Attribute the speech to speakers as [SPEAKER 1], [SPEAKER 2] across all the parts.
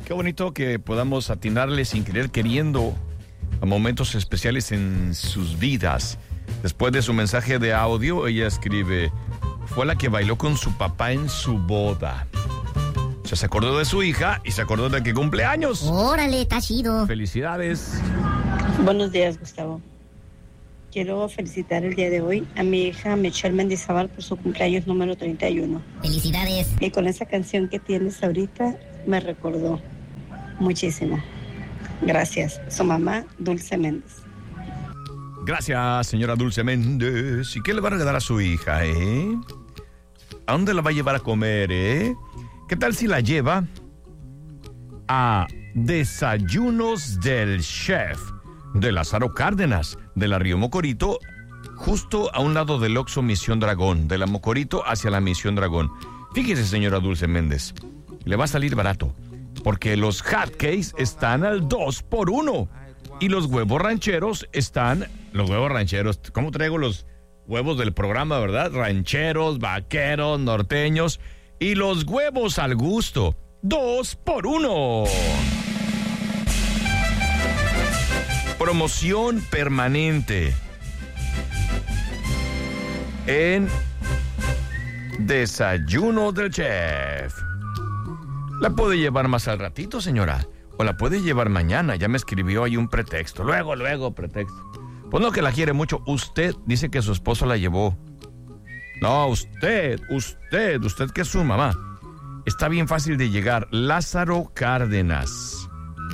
[SPEAKER 1] Qué bonito que podamos atinarle sin querer queriendo a momentos especiales en sus vidas. Después de su mensaje de audio, ella escribe: fue la que bailó con su papá en su boda. O sea, se acordó de su hija y se acordó de que cumple años.
[SPEAKER 2] Órale, está chido.
[SPEAKER 1] Felicidades.
[SPEAKER 3] Buenos días, Gustavo. Quiero felicitar el día de hoy a mi hija Michelle Mendizábal por su cumpleaños número 31.
[SPEAKER 2] Felicidades.
[SPEAKER 3] Y con esa canción que tienes ahorita me recordó muchísimo. Gracias. Su mamá, Dulce Méndez.
[SPEAKER 1] Gracias, señora Dulce Méndez. ¿Y qué le va a regalar a su hija, ¿A dónde la va a llevar a comer, ¿Qué tal si la lleva a Desayunos del Chef de Lázaro Cárdenas, de la Río Mocorito, justo a un lado del Oxxo Misión Dragón, de la Mocorito hacia la Misión Dragón? Fíjese, señora Dulce Méndez, le va a salir barato, porque los hotcakes están al 2x1 y los huevos rancheros están... Los huevos rancheros, ¿cómo traigo los huevos del programa, verdad? Rancheros, vaqueros, norteños y los huevos al gusto, 2x1. Promoción permanente en Desayuno del Chef. La puede llevar más al ratito, señora, o la puede llevar mañana. Ya me escribió ahí un pretexto. Luego, pretexto. Pues no, que la quiere mucho. Usted dice que su esposo la llevó. No, usted que es su mamá. Está bien fácil de llegar. Lázaro Cárdenas,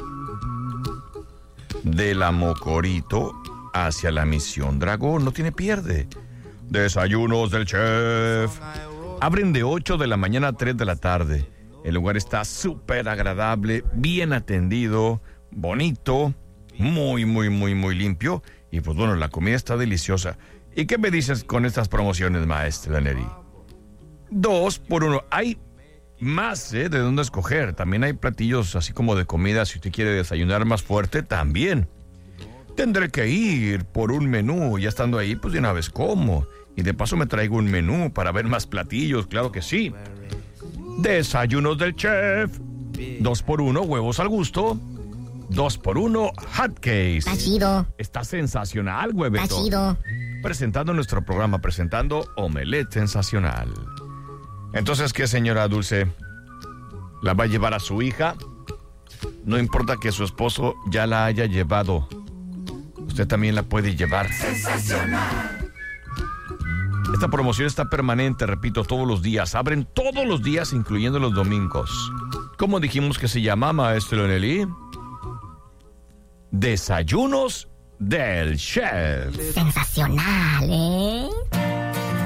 [SPEAKER 1] de la Mocorito hacia la Misión Dragón. No tiene pierde. Desayunos del Chef. Abren de 8 de la mañana a 3 de la tarde. El lugar está súper agradable, bien atendido, bonito, muy limpio. Y pues bueno, la comida está deliciosa. ¿Y qué me dices con estas promociones, maestra Neri? 2x1. Hay más, de dónde escoger. También hay platillos así como de comida. Si usted quiere desayunar más fuerte, también. Tendré que ir por un menú. Ya estando ahí, pues de una vez como. Y de paso me traigo un menú para ver más platillos. Claro que sí. Desayunos del Chef. 2x1, huevos al gusto. 2x1, hotcakes.
[SPEAKER 2] Está chido.
[SPEAKER 1] Está sensacional, hueveto.
[SPEAKER 2] Está chido.
[SPEAKER 1] Presentando nuestro programa, presentando Omelette Sensacional. Entonces, ¿qué, señora Dulce? ¿La va a llevar a su hija? No importa que su esposo ya la haya llevado. Usted también la puede llevar. Sensacional. Esta promoción está permanente, repito, todos los días. Abren todos los días, incluyendo los domingos. ¿Cómo dijimos que se llama, maestro Nelly? Desayunos del Chef.
[SPEAKER 2] Sensacional,